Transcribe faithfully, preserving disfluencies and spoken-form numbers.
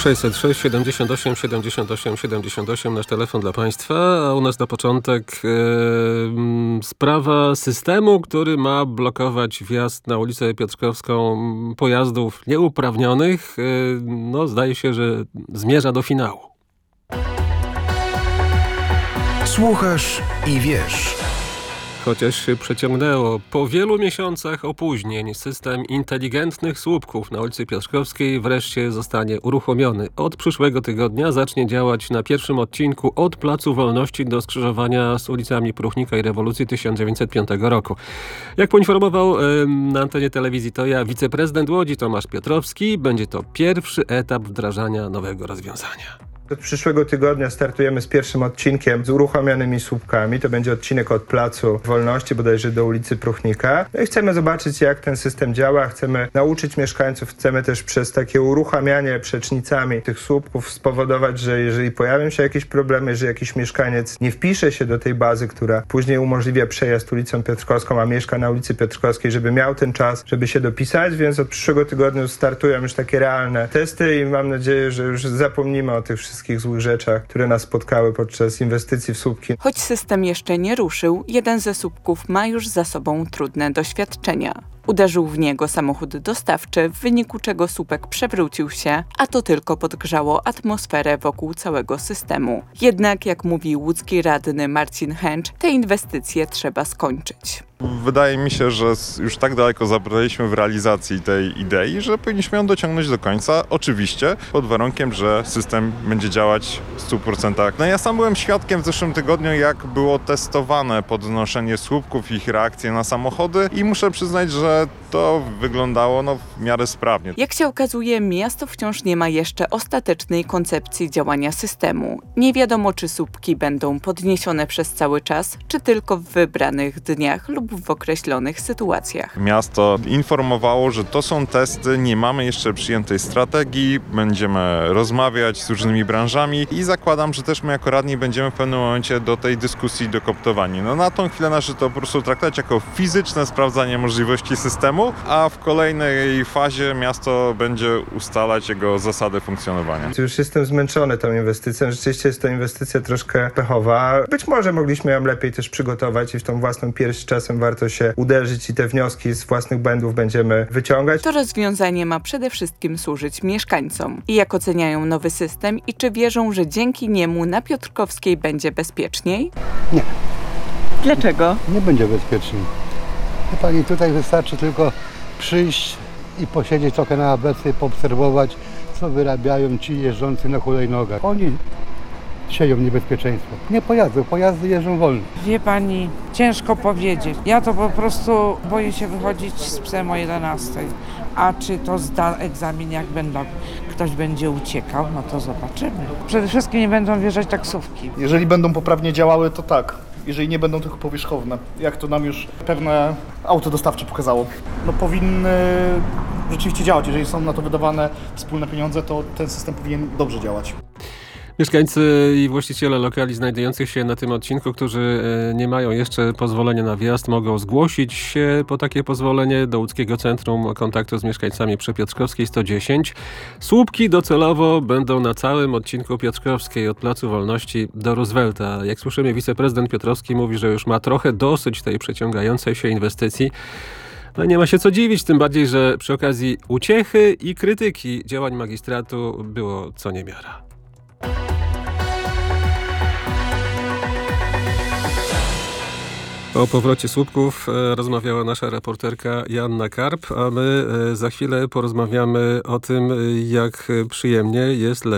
sześćset sześć siedemdziesiąt osiem siedemdziesiąt osiem siedemdziesiąt osiem nasz telefon dla Państwa, a u nas na początek e, sprawa systemu, który ma blokować wjazd na ulicę Piotrkowską pojazdów nieuprawnionych. E, no zdaje się, że zmierza do finału. Słuchasz i wiesz. Chociaż się przeciągnęło. Po wielu miesiącach opóźnień system inteligentnych słupków na ulicy Piotrkowskiej wreszcie zostanie uruchomiony. Od przyszłego tygodnia zacznie działać na pierwszym odcinku od Placu Wolności do skrzyżowania z ulicami Pruchnika i Rewolucji tysiąc dziewięćset piątego roku. Jak poinformował na antenie telewizji Toja wiceprezydent Łodzi Tomasz Piotrowski, będzie to pierwszy etap wdrażania nowego rozwiązania. Od przyszłego tygodnia startujemy z pierwszym odcinkiem z uruchomionymi słupkami. To będzie odcinek od Placu Wolności, bodajże do ulicy Pruchnika. No i chcemy zobaczyć, jak ten system działa. Chcemy nauczyć mieszkańców. Chcemy też przez takie uruchamianie przecznicami tych słupków spowodować, że jeżeli pojawią się jakieś problemy, że jakiś mieszkaniec nie wpisze się do tej bazy, która później umożliwia przejazd ulicą Piotrkowską, a mieszka na ulicy Piotrkowskiej, żeby miał ten czas, żeby się dopisać. Więc od przyszłego tygodnia startują już takie realne testy i mam nadzieję, że już zapomnimy o tych wszystkich wszystkich złych rzeczach, które nas spotkały podczas inwestycji w słupki. Choć system jeszcze nie ruszył, jeden ze słupków ma już za sobą trudne doświadczenia. Uderzył w niego samochód dostawczy, w wyniku czego słupek przewrócił się, a to tylko podgrzało atmosferę wokół całego systemu. Jednak, jak mówi łódzki radny Marcin Hęcz, te inwestycje trzeba skończyć. Wydaje mi się, że już tak daleko zabraliśmy w realizacji tej idei, że powinniśmy ją dociągnąć do końca. Oczywiście pod warunkiem, że system będzie działać w stu procentach. No ja sam byłem świadkiem w zeszłym tygodniu, jak było testowane podnoszenie słupków, ich reakcje na samochody i muszę przyznać, że to wyglądało no, w miarę sprawnie. Jak się okazuje, miasto wciąż nie ma jeszcze ostatecznej koncepcji działania systemu. Nie wiadomo, czy słupki będą podniesione przez cały czas, czy tylko w wybranych dniach lub w określonych sytuacjach. Miasto informowało, że to są testy, nie mamy jeszcze przyjętej strategii, będziemy rozmawiać z różnymi branżami i zakładam, że też my jako radni będziemy w pewnym momencie do tej dyskusji dokoptowani. No na tą chwilę należy to po prostu traktować jako fizyczne sprawdzanie możliwości systemu, a w kolejnej fazie miasto będzie ustalać jego zasady funkcjonowania. Już jestem zmęczony tą inwestycją. Rzeczywiście jest to inwestycja troszkę pechowa. Być może mogliśmy ją lepiej też przygotować i w tą własną pierś czasem warto się uderzyć i te wnioski z własnych błędów będziemy wyciągać. To rozwiązanie ma przede wszystkim służyć mieszkańcom. I jak oceniają nowy system i czy wierzą, że dzięki niemu na Piotrkowskiej będzie bezpieczniej? Nie. Dlaczego? Nie będzie bezpieczniej. Wie pani, tutaj wystarczy tylko przyjść i posiedzieć trochę na abecję, poobserwować, co wyrabiają ci jeżdżący na hulajnogach. Oni sieją niebezpieczeństwo. Nie pojazdy, pojazdy jeżdżą wolno. Wie pani, ciężko powiedzieć. Ja to po prostu boję się wychodzić z psem o jedenastej. A czy to zda egzamin, jak będą, ktoś będzie uciekał, no to zobaczymy. Przede wszystkim nie będą wjeżdżać taksówki. Jeżeli będą poprawnie działały, to tak. Jeżeli nie będą tylko powierzchowne, jak to nam już pewne auto dostawcze pokazało. No powinny rzeczywiście działać. Jeżeli są na to wydawane wspólne pieniądze, to ten system powinien dobrze działać. Mieszkańcy i właściciele lokali znajdujących się na tym odcinku, którzy nie mają jeszcze pozwolenia na wjazd, mogą zgłosić się po takie pozwolenie do Łódzkiego Centrum Kontaktu z Mieszkańcami przy Piotrkowskiej sto dziesięć. Słupki docelowo będą na całym odcinku Piotrkowskiej od Placu Wolności do Roosevelta. Jak słyszymy, wiceprezydent Piotrowski mówi, że już ma trochę dosyć tej przeciągającej się inwestycji. No nie ma się co dziwić, tym bardziej, że przy okazji uciechy i krytyki działań magistratu było co niemiara. O powrocie słupków e, rozmawiała nasza reporterka Joanna Karp, a my e, za chwilę porozmawiamy o tym, jak przyjemnie jest leżeć